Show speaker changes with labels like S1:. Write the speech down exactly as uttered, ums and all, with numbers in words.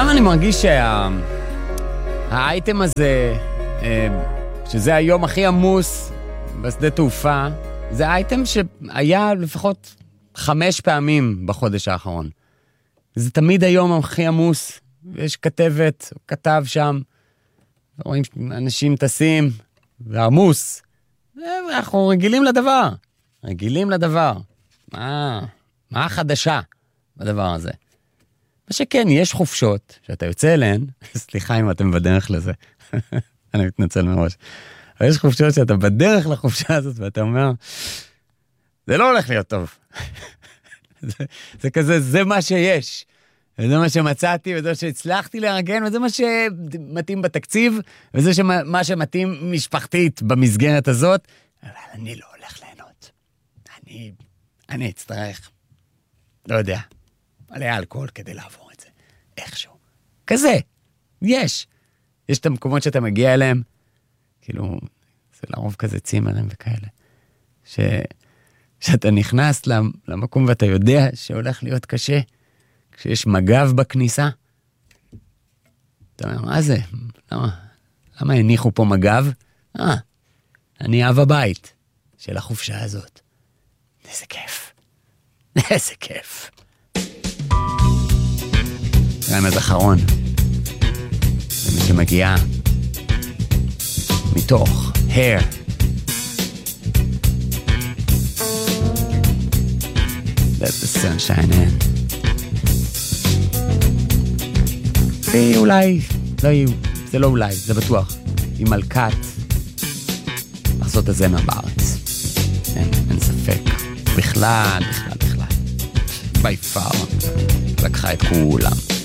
S1: פעם אני מרגיש שהאייטם הזה, שזה היום הכי עמוס בשדה תעופה, זה אייטם שהיה לפחות חמש פעמים בחודש האחרון. זה תמיד היום הכי עמוס, ויש כתבת, כתב שם, רואים אנשים טסים, ועמוס. אנחנו רגילים לדבר, רגילים לדבר. מה, מה החדשה בדבר הזה? מה שכן, יש חופשות שאתה יוצא אליהן, סליחה אם אתם בדרך לזה, אני מתנצל מראש, אבל יש חופשות שאתה בדרך לחופשה הזאת, ואתה אומר, זה לא הולך להיות טוב. זה, זה כזה, זה מה שיש. וזה מה שמצאתי, וזה מה שהצלחתי לארגן, וזה מה שמתאים בתקציב, וזה מה שמתאים משפחתית במסגרת הזאת, אבל אני לא הולך ליהנות. אני, אני אצטרך, לא יודע, עלי אלכוהול כדי לעבור את זה. איכשהו. כזה. יש. יש את המקומות שאתה מגיע אליהם, כאילו, זה לרוב כזה צימרים וכאלה, ש... שאתה נכנס למקום ואתה יודע שהולך להיות קשה, כשיש מגב בכניסה, אתה אומר, מה זה? למה? למה הניחו פה מגב? אה, אני אב הבית של החופשה הזאת. איזה כיף. איזה כיף. רמז אחרון. זה מי שמגיעה מתוך hair. Let the sunshine in. ואולי, לא יהיו, זה לא אולי, זה בטוח, עם מלכת לעשות הזמר בארץ. אין, אין ספק. בכלל, בכלל, בכלל. by far. לקחה את כולם.